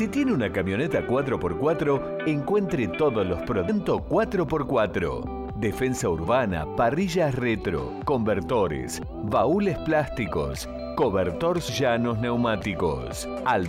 Si tiene una camioneta 4x4, encuentre todos los productos 4x4. Defensa urbana, parrillas retro, convertores, baúles plásticos, cobertors llanos neumáticos.